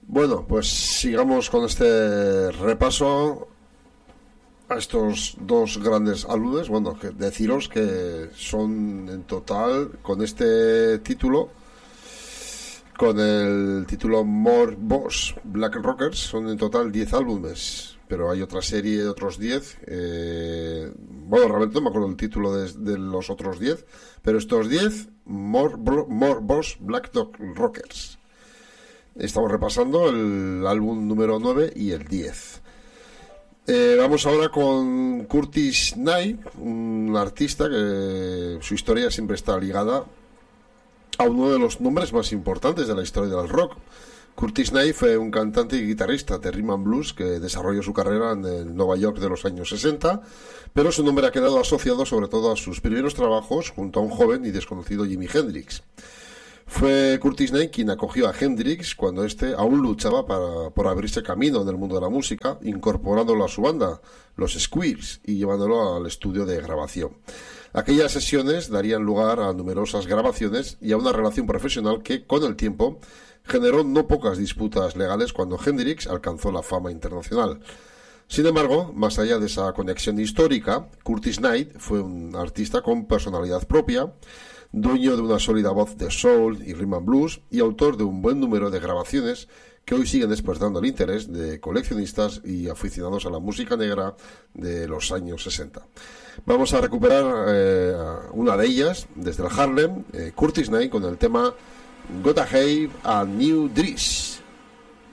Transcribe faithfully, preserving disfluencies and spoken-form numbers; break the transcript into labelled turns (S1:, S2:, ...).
S1: Bueno, pues sigamos con este repaso a estos dos grandes álbumes. Bueno, que deciros que son en total, con este título, con el título More Boss Black Rockers, son en total diez álbumes, pero hay otra serie de otros diez. Eh, bueno, realmente no me acuerdo el título de, de los otros diez, pero estos diez, More, More Boss Black Rockers. Estamos repasando el álbum número nueve y el diez. Eh, vamos ahora con Curtis Knight, un artista que su historia siempre está ligada a uno de los nombres más importantes de la historia del rock. Curtis Knight fue un cantante y guitarrista de rhythm and blues que desarrolló su carrera en el Nueva York de los años sesenta, pero su nombre ha quedado asociado sobre todo a sus primeros trabajos junto a un joven y desconocido Jimi Hendrix. Fue Curtis Knight quien acogió a Hendrix cuando éste aún luchaba para, por abrirse camino en el mundo de la música, incorporándolo a su banda, los Squeers, y llevándolo al estudio de grabación. Aquellas sesiones darían lugar a numerosas grabaciones y a una relación profesional que, con el tiempo, generó no pocas disputas legales cuando Hendrix alcanzó la fama internacional. Sin embargo, más allá de esa conexión histórica, Curtis Knight fue un artista con personalidad propia, dueño de una sólida voz de soul y rhythm and blues y autor de un buen número de grabaciones que hoy siguen despertando el interés de coleccionistas y aficionados a la música negra de los años sesenta. Vamos a recuperar eh, una de ellas desde el Harlem, eh, Curtis Knight con el tema Gotta Have a New Dress.